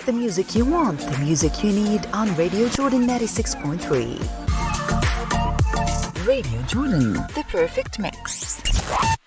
the music you want, the music you need on Radio Jordan 96.3. Radio Jordan, the perfect mix.